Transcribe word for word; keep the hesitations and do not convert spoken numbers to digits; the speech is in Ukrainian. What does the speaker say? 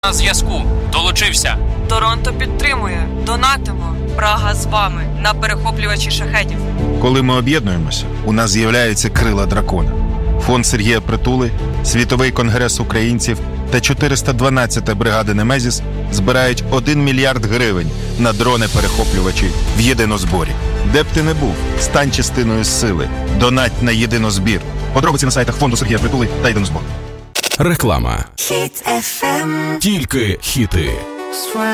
На зв'язку. Долучився. Торонто підтримує. Донатимо. Прага з вами на перехоплювачі шахедів. Коли ми об'єднуємося, у нас з'являються крила дракона. Фонд Сергія Притули, Світовий конгрес українців та чотириста дванадцята бригада Немезіс збирають один мільярд гривень на дрони-перехоплювачі в єдинозборі. Де б ти не був, стань частиною сили. Донать на єдинозбір. Подробиці на сайтах Фонду Сергія Притули та єдинозбор. Реклама. Хіт еф ем. Тільки хіти.